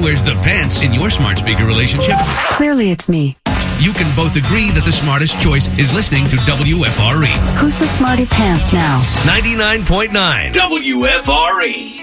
wears the pants in your smart speaker relationship? Clearly it's me. You can both agree that the smartest choice is listening to WFRE. Who's the smarty pants now? 99.9 WFRE.